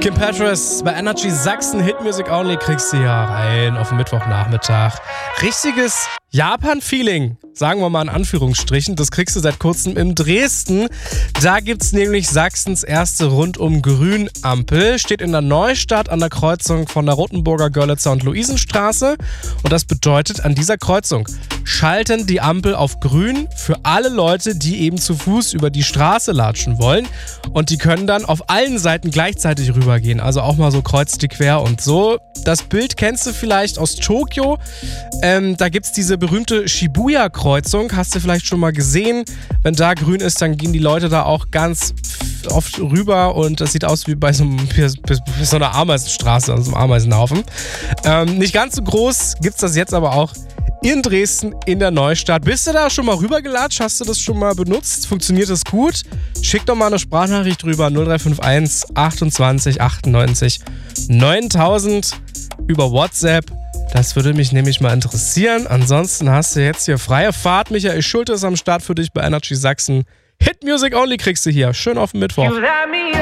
Kim Petras bei Energy Sachsen, Hit Music Only, kriegst du hier rein auf den Mittwochnachmittag. Richtiges Japan-Feeling, sagen wir mal in Anführungsstrichen, das kriegst du seit kurzem in Dresden. Da gibt's nämlich Sachsens erste Rundum-Grün-Ampel. Steht in der Neustadt an der Kreuzung von der Rotenburger, Görlitzer und Luisenstraße. Und das bedeutet, an dieser Kreuzung schalten die Ampel auf grün für alle Leute, die eben zu Fuß über die Straße latschen wollen. Und die können dann auf allen Seiten gleichzeitig rübergehen. Also auch mal so kreuz die quer und so. Das Bild kennst du vielleicht aus Tokio. Da gibt's diese berühmte Shibuya-Kreuzung. Hast du vielleicht schon mal gesehen. Wenn da grün ist, dann gehen die Leute da auch ganz oft rüber. Und das sieht aus wie bei so einer Ameisenstraße, also so einem Ameisenhaufen. Nicht ganz so groß gibt's das jetzt aber auch in Dresden, in der Neustadt. Bist du da schon mal rübergelatscht? Hast du das schon mal benutzt? Funktioniert das gut? Schick doch mal eine Sprachnachricht rüber. 0351 28 98 9000 über WhatsApp. Das würde mich nämlich mal interessieren. Ansonsten hast du jetzt hier freie Fahrt. Michael Schulte ist am Start für dich bei Energy Sachsen. Hit Music Only kriegst du hier. Schön auf den Mittwoch.